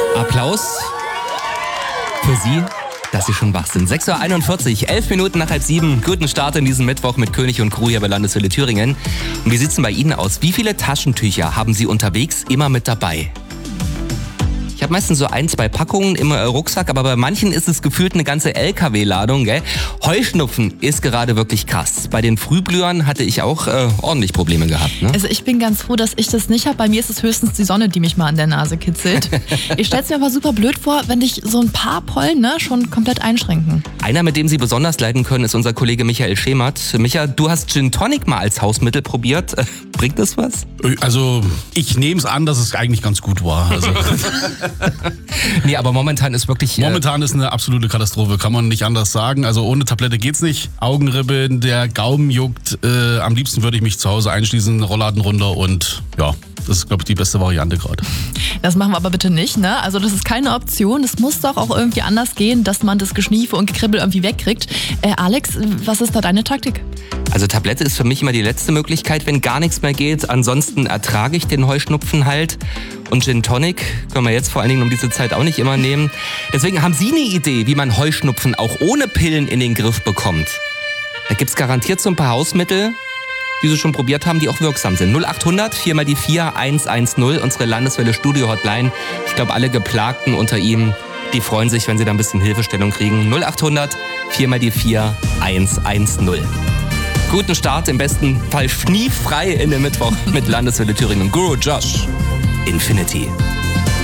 Applaus für Sie, dass Sie schon wach sind. 6.41 Uhr, 11 Minuten nach 6:30. Guten Start in diesen Mittwoch mit König und Crew hier bei Landeswelle Thüringen. Und wie sieht's denn bei Ihnen aus? Wie viele Taschentücher haben Sie unterwegs immer mit dabei? Ich habe meistens so 1-2 Packungen im Rucksack, aber bei manchen ist es gefühlt eine ganze LKW-Ladung, gell? Heuschnupfen ist gerade wirklich krass. Bei den Frühblühern hatte ich auch ordentlich Probleme gehabt. Ne? Also ich bin ganz froh, dass ich das nicht habe. Bei mir ist es höchstens die Sonne, die mich mal an der Nase kitzelt. Ich stelle es mir aber super blöd vor, wenn dich so ein paar Pollen schon komplett einschränken. Einer, mit dem Sie besonders leiden können, ist unser Kollege Michael Schemert. Micha, du hast Gin Tonic mal als Hausmittel probiert. Bringt das was? Also ich nehme es an, dass es eigentlich ganz gut war. Also. Nee, aber momentan ist wirklich... Momentan ist eine absolute Katastrophe, kann man nicht anders sagen. Also ohne Tablette geht's nicht. Augenrippen, der Gaumen juckt. Am liebsten würde ich mich zu Hause einschließen, Rollladen runter und ja, das ist, glaube ich, die beste Variante gerade. Das machen wir aber bitte nicht, ne? Also das ist keine Option. Es muss doch auch irgendwie anders gehen, dass man das Geschniefe und Gekribbel irgendwie wegkriegt. Alex, was ist da deine Taktik? Also Tablette ist für mich immer die letzte Möglichkeit, wenn gar nichts mehr geht. Ansonsten ertrage ich den Heuschnupfen halt. Und Gin Tonic können wir jetzt vor allen Dingen um diese Zeit auch nicht immer nehmen. Deswegen haben Sie eine Idee, wie man Heuschnupfen auch ohne Pillen in den Griff bekommt. Da gibt's garantiert so ein paar Hausmittel, die Sie schon probiert haben, die auch wirksam sind. 0800 4x4 110, unsere Landeswelle Studio Hotline. Ich glaube, alle Geplagten unter Ihnen, die freuen sich, wenn sie da ein bisschen Hilfestellung kriegen. 0800 4x4 110. Guten Start, im besten Fall schniefrei in den Mittwoch mit Landeswelle Thüringen. Guru Josh, Infinity.